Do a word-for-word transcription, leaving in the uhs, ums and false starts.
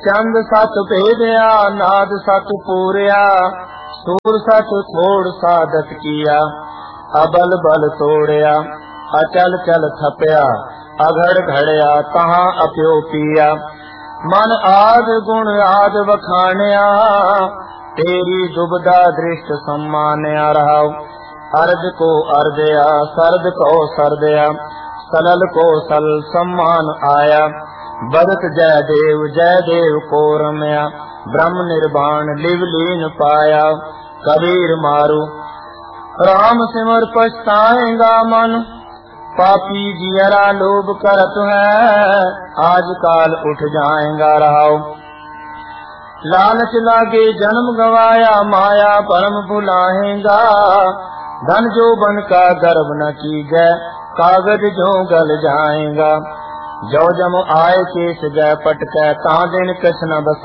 चंद सत भेदया नाद सत पूरया, सूर सत छोड़ साधत किया, अबल बल तोड़या, अचल चल थपया, अघड़ घड़या तहाँ अप्यो पिया। मन आद गुण आद वखाणया, तेरी दुबदा दृष्ट सम्मानया रहाओ। अर्ज को अर्जया सरद को सरदया, सलल को सल सम्मान आया। बदत जय देव जय देव को रमया, ब्रह्म निर्वाण लिव लीन पाया। कबीर मारू राम सिमर पछताएगा मन, पापी जियरा लोभ करत है, आज काल उठ जाएगा रहाओ। लालच लागे जन्म गवाया, माया परम भुलाएगा। धन जो बन का गर्व न कीजै, कागज जो गल जाएगा। जो जम आए केस जय पटकै, ता दिन कछ न बस